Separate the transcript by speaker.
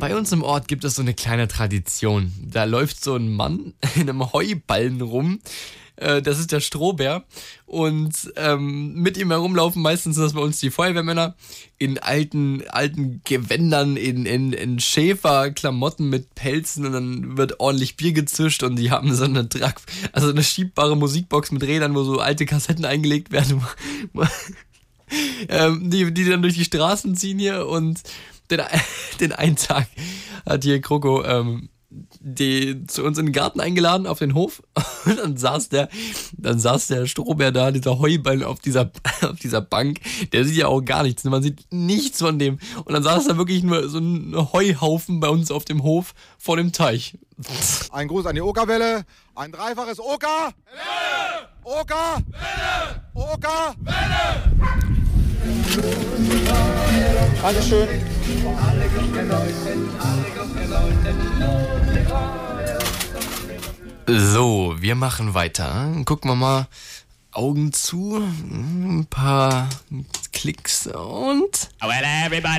Speaker 1: Bei uns im Ort gibt es so eine kleine Tradition. Da läuft so ein Mann in einem Heuballen rum. Das ist der Strohbär. Und mit ihm herumlaufen meistens sind das bei uns die Feuerwehrmänner in alten Gewändern, in Schäferklamotten mit Pelzen, und dann wird ordentlich Bier gezischt und die haben so eine eine schiebbare Musikbox mit Rädern, wo so alte Kassetten eingelegt werden, die dann durch die Straßen ziehen hier. Und den einen Tag hat hier Kroko die zu uns in den Garten eingeladen, auf den Hof, und dann saß der Strohbär da, dieser Heuballen auf dieser Bank, der sieht ja auch gar nichts, man sieht nichts von dem, und dann saß da wirklich nur so ein Heuhaufen bei uns auf dem Hof vor dem Teich.
Speaker 2: Ein Gruß an die Okerwelle, ein dreifaches Oker! Welle! Oker! Welle! Oker! Welle! Dankeschön.
Speaker 1: So, wir machen weiter. Gucken wir mal. Augen zu. Ein paar Klicks und...
Speaker 3: Well, everybody